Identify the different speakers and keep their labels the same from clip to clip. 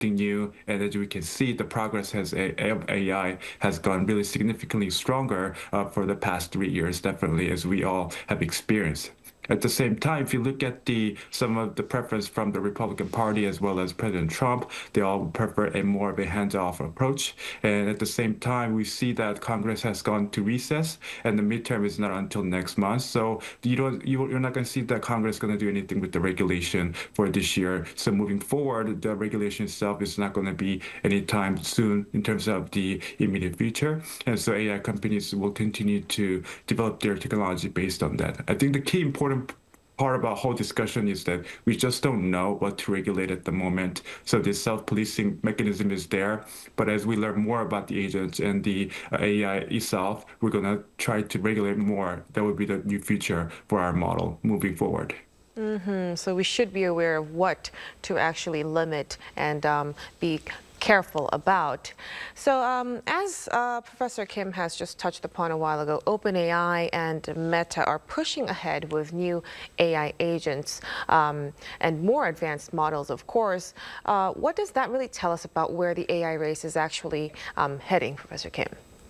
Speaker 1: new, and as we can see, the progress of AI has gone really significantly stronger for the past 3 years, definitely, as we all have experienced. At the same time, if you look at the some of the preference from the Republican Party as well as President Trump, they all prefer a more of a hands-off approach. And at the same time, we see that Congress has gone to recess, and the midterm is not until next month. So you're not going to see that Congress is going to do anything with the regulation for this year. So moving forward, the regulation itself is not going to be anytime soon in terms of the immediate future. And so AI companies will continue to develop their technology based on that. I think the key important part about whole discussion is that we just don't know what to regulate at the moment. So this self-policing mechanism is there, but as we learn more about the agents and the AI itself, we're gonna try to regulate more. That would be the new future for our model moving forward.
Speaker 2: So we should be aware of what to actually limit and be careful about. So as Professor Kim has just touched upon a while ago, OpenAI and Meta are pushing ahead with new AI agents and more advanced models, of course. What does that really tell us about where the AI race is actually heading, Professor Kim?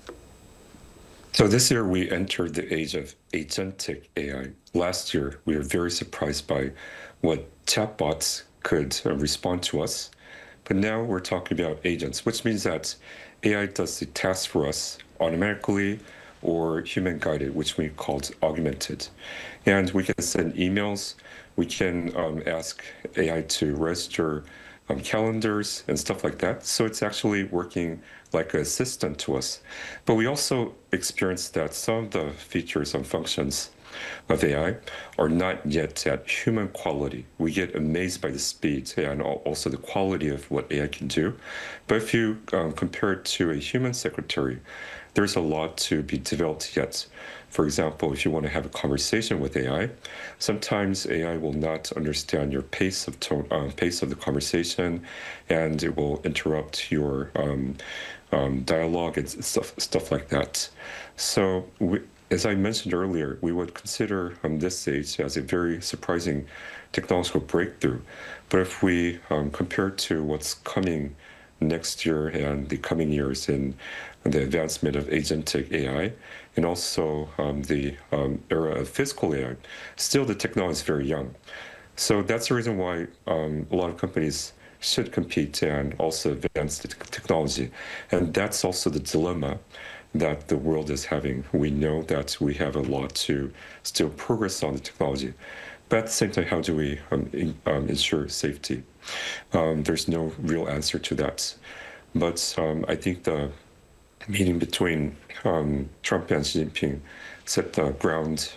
Speaker 3: So this year we entered the age of agentic AI. Last year, we were very surprised by what chatbots could respond to us. But now we're talking about agents, which means that AI does the task for us automatically or human-guided, which we call augmented. And we can send emails. We can ask AI to register calendars and stuff like that. So it's actually working like an assistant to us. But we also experienced that some of the features and functions of AI are not yet at human quality. We get amazed by the speed and also the quality of what AI can do. But if you compare it to a human secretary, there's a lot to be developed yet. For example, if you want to have a conversation with AI, sometimes AI will not understand your pace of pace of the conversation, and it will interrupt your dialogue and stuff like that. So as I mentioned earlier, we would consider this stage as a very surprising technological breakthrough. But if we compare it to what's coming next year and the coming years in the advancement of agentic AI, and also the era of physical AI, still the technology is very young. So that's the reason why a lot of companies should compete and also advance the technology. And that's also the dilemma that the world is having. We know that we have a lot to still progress on the technology. But at the same time, how do we ensure safety? There's no real answer to that. But I think the meeting between Trump and Xi Jinping set the ground,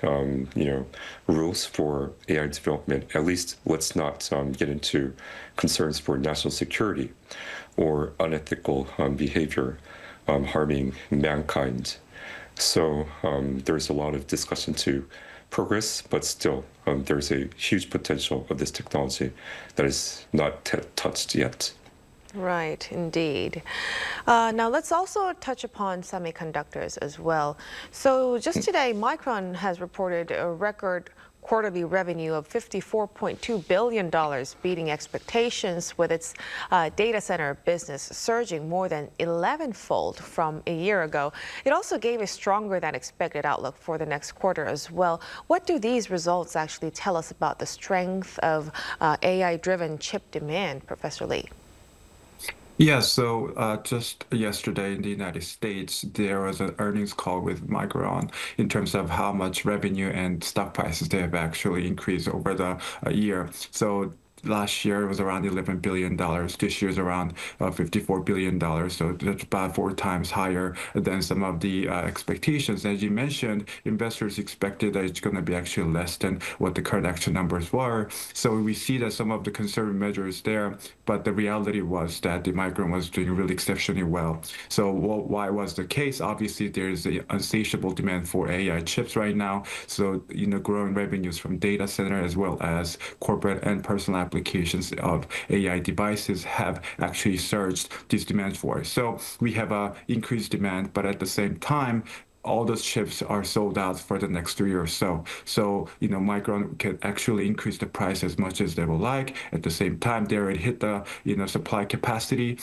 Speaker 3: rules for AI development. At least let's not get into concerns for national security or unethical behavior harming mankind. So there's a lot of discussion to progress, but still there's a huge potential of this technology that is not touched yet.
Speaker 2: Right, indeed. Now let's also touch upon semiconductors as well. So just today, Micron has reported a record quarterly revenue of $54.2 billion, beating expectations with its data center business surging more than 11-fold from a year ago. It also gave a stronger than expected outlook for the next quarter as well. What do these results actually tell us about the strength of AI-driven chip demand, Professor Lee?
Speaker 1: Yeah, so just yesterday in the United States, there was an earnings call with Micron in terms of how much revenue and stock prices they have actually increased over the year. So last year it was around $11 billion. This year is around $54 billion. So that's about 4 times higher than some of the expectations. As you mentioned, investors expected that it's going to be actually less than what the current actual numbers were. So we see that some of the conservative measures there, but the reality was that the Micron was doing really exceptionally well. So why was the case? Obviously, there's an insatiable demand for AI chips right now. So, growing revenues from data center as well as corporate and personal applications of AI devices have actually surged this demand for. So we have a increased demand, but at the same time, all those chips are sold out for the next 3 or so. So, Micron can actually increase the price as much as they would like. At the same time, they already hit the, supply capacity.